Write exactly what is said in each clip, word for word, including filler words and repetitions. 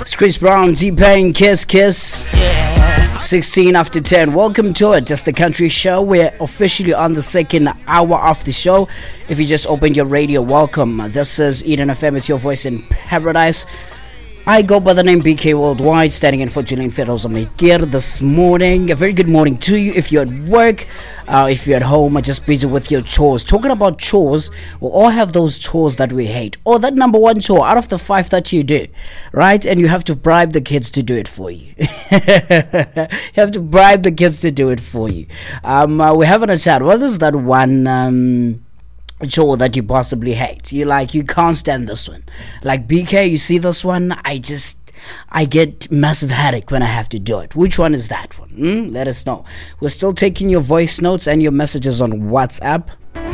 It's Chris Brown, T-Pain, Kiss Kiss. sixteen after ten. Welcome to it. Just the country show. We're officially on the second hour of the show. If you just opened your radio, welcome. This is Eden F M. It's your voice in paradise. I go by the name B K Worldwide, standing in for Julian Feroz Amekir this morning. A very good morning to you. If you're at work, uh, if you're at home, or just busy with your chores. Talking about chores, we all have those chores that we hate. Or that number one chore out of the five that you do, right? And you have to bribe the kids to do it for you. You have to bribe the kids to do it for you. Um, uh, we're having a chat. What is that one... Um, chore that you possibly hate? You like, you can't stand this one. Like B K, you see this one? I just, I get massive headache when I have to do it. Which one is that one? Mm? Let us know. We're still taking your voice notes and your messages on WhatsApp.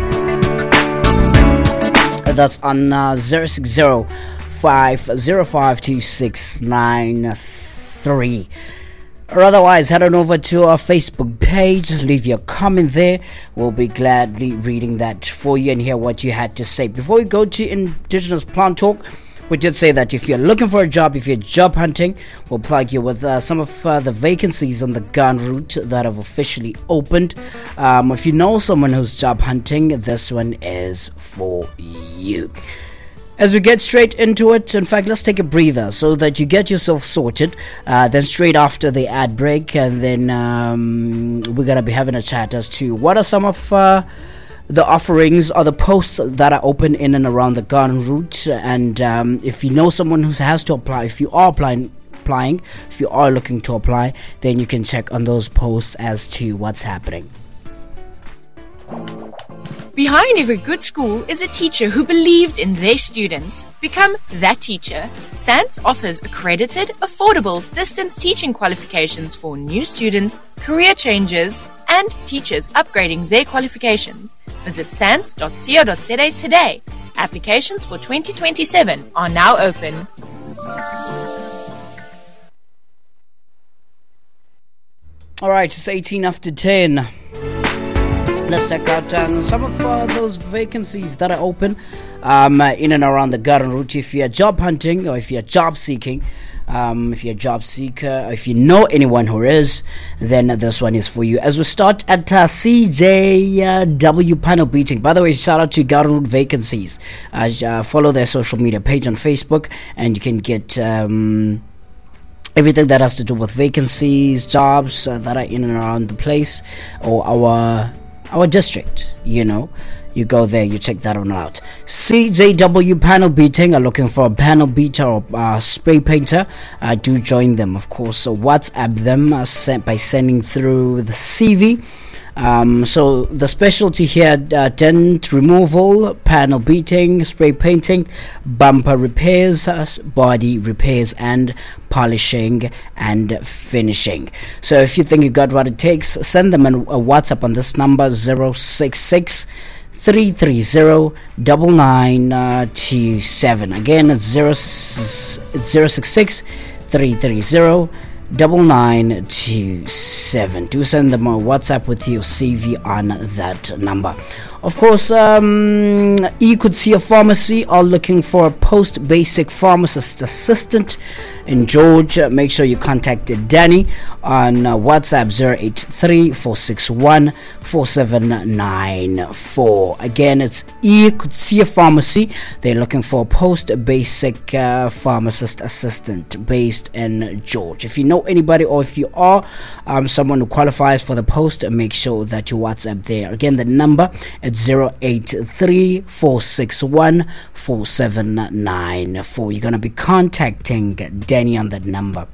That's on uh, zero six zero five zero five two six nine three. Or otherwise, head on over to our Facebook page, leave your comment there. We'll be gladly reading that for you and hear what you had to say. Before we go to Indigenous Plant Talk, we did say that if you're looking for a job, if you're job hunting, we'll plug you with uh, some of uh, the vacancies on the gun route that have officially opened. Um, if you know someone who's job hunting, this one is for you. As we get straight into it, in fact, let's take a breather so that you get yourself sorted. Uh, then straight after the ad break, and then um, we're going to be having a chat as to what are some of uh, the offerings or the posts that are open in and around the garden route. And um, if you know someone who has to apply, if you are applying, applying, if you are looking to apply, then you can check on those posts as to what's happening. Behind every good school is a teacher who believed in their students. Become that teacher. SANS offers accredited, affordable distance teaching qualifications for new students, career changers, and teachers upgrading their qualifications. Visit sans dot co dot za today. Applications for twenty twenty-seven are now open. Alright, it's eighteen after ten. Let's check out uh, some of uh, those vacancies that are open um, uh, in and around the garden route. If you're job hunting or if you're job seeking, um, if you're a job seeker, or if you know anyone who is, then uh, this one is for you. As we start at uh, C J W Panel Beating. By the way, shout out to Garden Route Vacancies. Uh, uh, follow their social media page on Facebook, and you can get... Um, everything that has to do with vacancies, jobs uh, that are in and around the place or our our district. You know, you go there, you check that one out. C J W Panel Beating are looking for a panel beater or uh, spray painter. Uh, do join them, of course. So WhatsApp them uh, sent by sending through the C V. Um, so the specialty here, uh, dent removal, panel beating, spray painting, bumper repairs, uh, body repairs, and polishing and finishing. So if you think you got what it takes, send them a, a WhatsApp on this number zero six six three three zero nine nine two seven. Again, it's zero six six three three zero nine nine two seven. Do send them a WhatsApp with your C V on that number. Of course, um, you could see a pharmacy or looking for a post-basic pharmacist assistant in Georgia. Make sure you contact Danny on uh, WhatsApp zero eight three four six one four seven nine four. Again, it's E could see a pharmacy. They're looking for a post-basic uh, pharmacist assistant based in Georgia. If you know anybody or if you are um, someone who qualifies for the post, make sure that you WhatsApp there. Again, the number is zero eight three four six one four seven nine four. You're going to be contacting Danny on that number.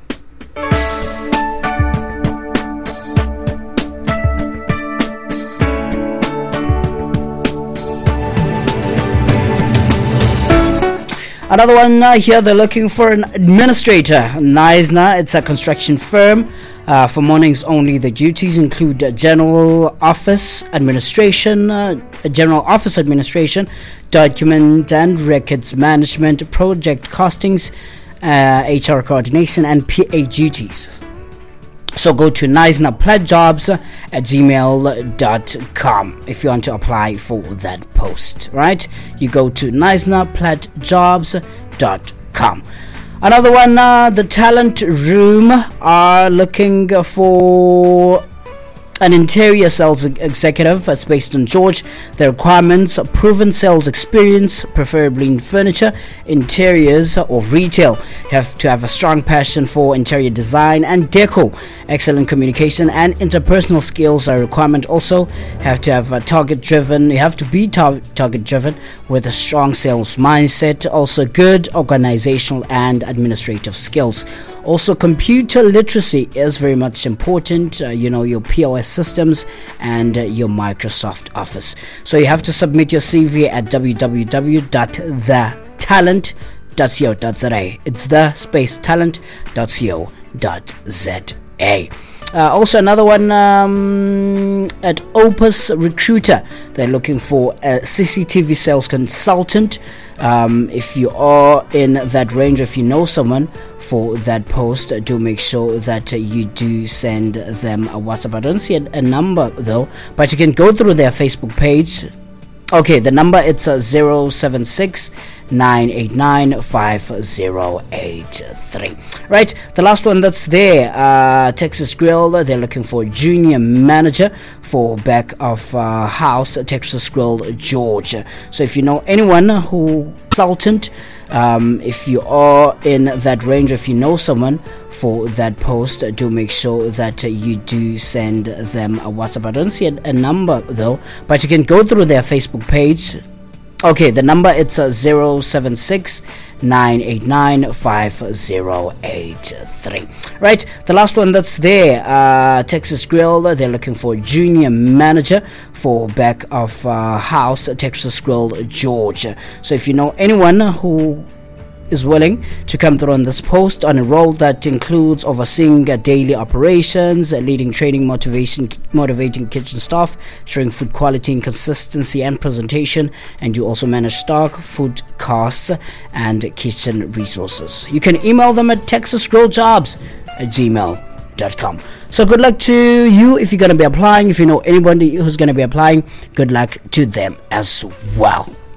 Another one uh, here, they're looking for an administrator. Neisner, it's a construction firm. Uh, for mornings only, the duties include uh, general office administration, uh, general office administration, document and records management, project costings, uh, H R coordination, and P A duties. So go to neisnerplatjobs at gmail dot com if you want to apply for that post, right? You go to neisnerplatjobs dot com. Another one, uh, the Talent Room are looking for an interior sales executive that's based in George. The requirements: proven sales experience, preferably in furniture, interiors, or retail. You have to have a strong passion for interior design and deco. Excellent communication and interpersonal skills are a requirement. Also, have to have a target driven. You have to be tar- target driven with a strong sales mindset. Also, good organizational and administrative skills. Also, computer literacy is very much important. Uh, you know, your P O S systems and uh, your Microsoft Office. So you have to submit your C V at w w w dot the talent dot co dot z a. It's the space talent dot co dot z a. Uh, also, another one um, at Opus Recruiter. They're looking for a C C T V sales consultant. Um, if you are in that range, if you know someone for that post, uh, do make sure that uh, you do send them a WhatsApp. I don't see a, a number though, but you can go through their Facebook page. Okay, the number it's uh, zero seven six nine eight nine five zero eight three. Right, the last one that's there, uh, Texas Grill. They're looking for a junior manager for back of uh, house, Texas Grill, Georgia. So if you know anyone who consultant, um, if you are in that range, if you know someone for that post, uh, do make sure that uh, you do send them a WhatsApp. I don't see a, a number though, but you can go through their Facebook page. Okay, the number it's uh, zero seven six nine eight nine five zero eight three. Right, the last one that's there, uh, Texas Grill. They're looking for a junior manager for back of uh, house, Texas Grill, Georgia. So if you know anyone who is willing to come through on this post on a role that includes overseeing uh, daily operations, uh, leading training, motivation, motivating kitchen staff, ensuring food quality and consistency and presentation, and you also manage stock, food costs, and kitchen resources. You can email them at texas grill jobs at gmail dot com. So good luck to you if you're going to be applying. If you know anybody who's going to be applying, good luck to them as well.